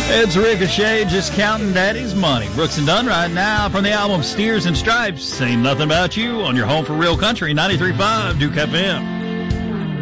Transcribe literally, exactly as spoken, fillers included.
It's Ricochet, just counting daddy's money. Brooks and Dunn right now from the album Steers and Stripes. Saying nothing about you on your home for real country, ninety-three point five Duke F M.